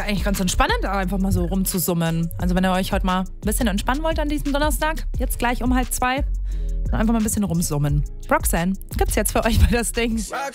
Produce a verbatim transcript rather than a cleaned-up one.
eigentlich ganz entspannend, einfach mal so rumzusummen. Also wenn ihr euch heute mal ein bisschen entspannen wollt an diesem Donnerstag, jetzt gleich um halb zwei, dann einfach mal ein bisschen rumsummen. Roxanne gibt's jetzt für euch bei das Ding.